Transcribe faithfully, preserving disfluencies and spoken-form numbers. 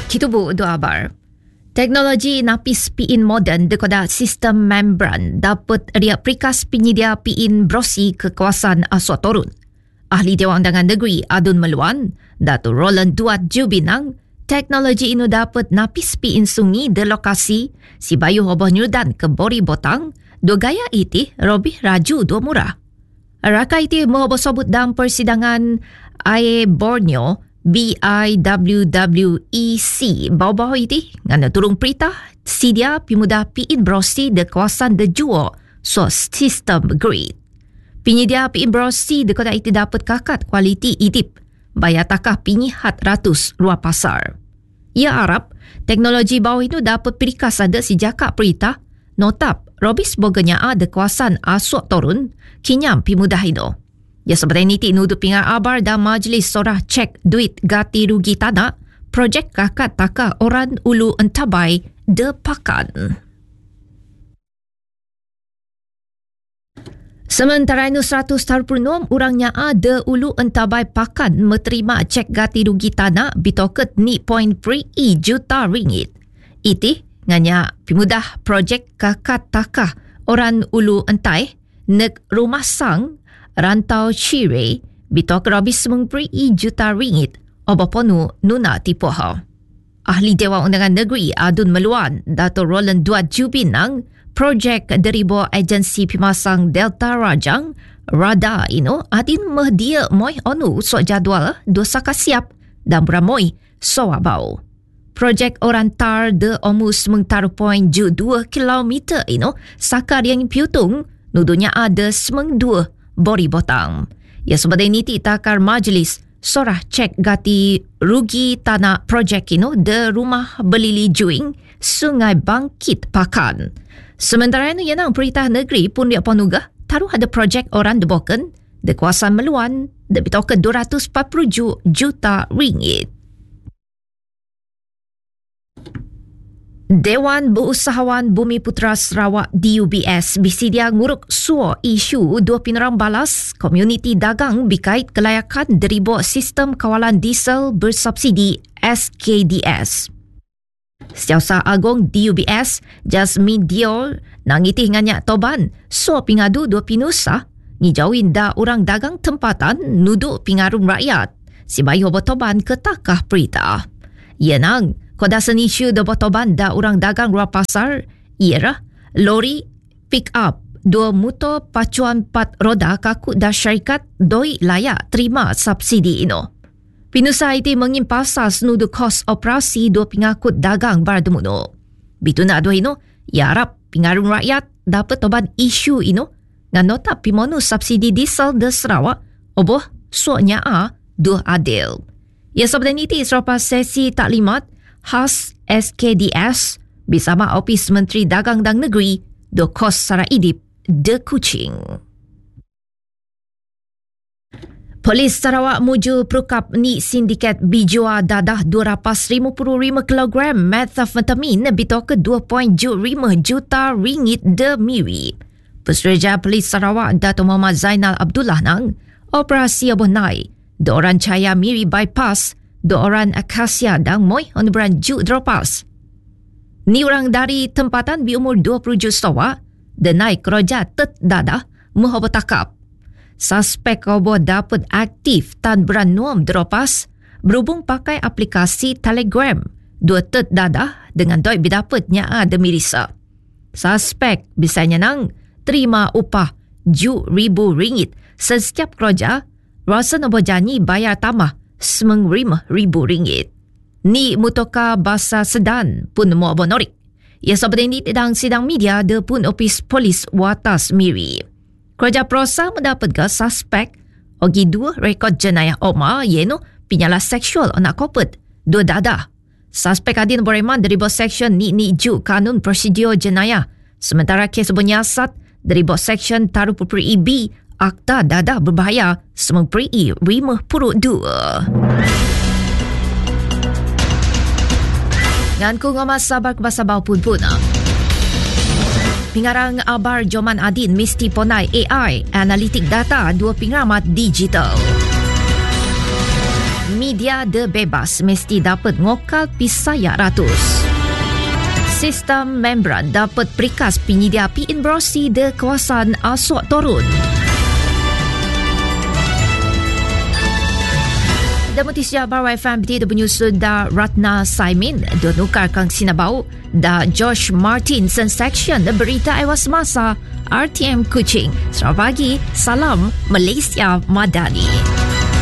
Kita bu dua abar. Teknologi napis piin moden dekoda sistem membran dapat riak prikas penyedia piin brosi ke kawasan Aswat Torun. Ahli Dewan Undangan Negeri Adun Meluan, Dato' Roland Duat Jubinang, teknologi ini dapat napis piin sungi de lokasi si bayu hoboh nyudan ke Bori Botang, do gaya iti robih raju do murah. Raka iti mohoboh sobut dalam persidangan I A Borneo B I W W E C bawah-bawah iti ngana turung perintah sedia pimudah piin brosi de kawasan de juo so sistem grid. Penyedia piin brosi de kota iti dapat kakat kualiti idip bayar takah pinyihat ratus ruah pasar. Ia harap teknologi bawah itu dapat perikas ada si jakak perintah notap robis boganya ada kawasan Aswat Torun kinyam pimudah itu. Ya sebenarnya niti nuduh pingar abar dan majlis sorah cek duit gati rugi tanah projek kakat takah orang Ulu Entabai de Pakan. Sementara itu seratus tahun purnum orangnya ada Ulu Entabai Pakan menerima cek gati rugi tanah bitoket ni point pri juta ringgit. Iti nganya pimudah projek kakat takah orang Ulu Entai nek rumah sang Rantau Cire bitok robis mengperi juta ringgit obaponu nuna tipoha. Ahli Dewan Undangan Negeri Adun Meluan, Dato' Roland Duat Jubinang, projek deribo agensi pimasang Delta Rajang, Rada ino adin mehdia moy onu so jadual dosa kasiap dan beramoi so abau. Projek orang tar de omus mengtaruh poin ju dua kilometer ino sakar yang piutung nudunya ada semeng dua Bori Botang. Ya sebagai niti takar majlis sorah cek gati rugi tanah projek ino de rumah Belili Juing Sungai Bangkit Pakan. Sementara itu yang perintah negeri pun dia panugah taruh ada projek orang de Boken de kawasan Meluan de bitoke dua ratus empat puluh juta ringgit. Dewan Berusahawan Bumi Putera Sarawak D U B S bersedia nguruk suo isu dua penerang balas komuniti dagang berkait kelayakan deribo sistem kawalan diesel bersubsidi S K D S. Setiausaha Agong D U B S Jasmine Dior nangiti nganya toban suo pingadu dua pinusa ngijauin da orang dagang tempatan nuduk pingarung rakyat si bayu botoban ke takah perintah. Ia nang kodasan isu do botoban da orang dagang ruang pasar ialah lori pick up dua motor pacuan empat roda kaku da syarikat doi layak terima subsidi ino. Pinusa itu mengimpasas nudu kos operasi dua pengakut dagang bardemuno. Bituna dua ino, ia harap pingarung rakyat dapat toban isu ino ngan nota pimonu subsidi diesel de Sarawak oboh suanya a dua adil. Ia sebenarnya itu selepas sesi taklimat khas S K D S bersama Opis Menteri Dagang dan Negeri do Kos Saraidip de Kuching. Polis Sarawak muju perukap ni sindiket bijua dadah dua ratus lima puluh lima kilogram methamphetamine bitoke dua koma lima juta ringgit de miri. Pesuruhjaya Polis Sarawak Dato' Muhammad Zainal Abdullah nang operasi aboh nai do orang caya miri bypass do orang Akasia dan moy on beranju dropas. Ni orang dari tempatan berumur dua puluh juta dan naik keroja tet dadah muhabat takap. Suspek oboh dapat aktif tan beranuam dropas berhubung pakai aplikasi Telegram dua tet dadah dengan doi bidapatnya ada mirisa. Suspek bisanya nang terima upah ju ribu ringgit setiap keroja rasa oboh janji bayar tamah semeng lima ribu ringgit. Ni mutoka bahasa sedan pun mau bonorik. Ia seperti ini sedang sidang media de pun opis polis watas miri. Kerja prosa mendapat ke suspek ogi dua rekod jenayah oma yeno pinyala seksual anak kopet dua dadah. Suspek adin bereman dari bawah seksyen ni ni ju kanun prosedur jenayah. Sementara kes penyiasat dari bawah seksyen taruh pupuri I B Akta Dadah Berbahaya semang peri lima puluh dua. Ngan ku ngomas sabar kebasabau pun pun. Pingarang abar Joman Adin mesti ponai A I, analitik data dua pengaramat digital. media de bebas mesti dapat ngokal pisayak ratus. Sistem membran dapat perikas penyedia P I N Brosi de kawasan Aswak Torun. Demotisya Baru F M berti penyusun da Ratna Saimin do nukar kang Sinabau da Josh Martinson section berita ewas masa R T M Kuching. Selamat pagi, salam Malaysia Madani.